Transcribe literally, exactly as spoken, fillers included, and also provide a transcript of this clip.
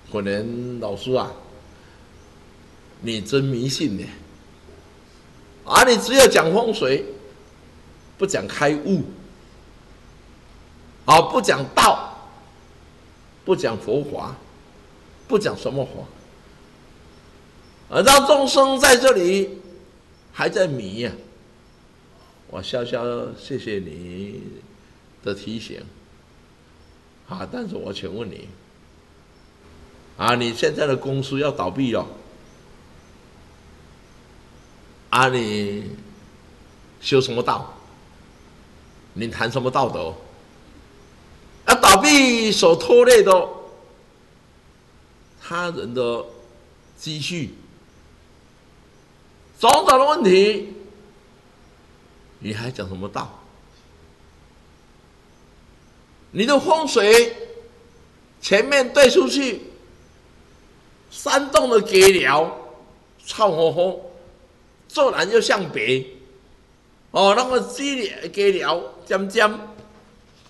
可能老师啊，你真迷信呢！啊，你只有讲风水，不讲开悟，啊，不讲道，不讲佛法，不讲什么法，而让众生在这里还在迷呀、啊。我笑笑，谢谢你的提醒。啊，但是我请问你，啊，你现在的公司要倒闭了，啊，你修什么道？你谈什么道德？啊，倒闭所拖累的他人的积蓄，种种的问题，你还讲什么道？你的风水前面对出去，山洞的给寮，臭烘烘，坐南又向北，哦，那个鸡给寮尖尖。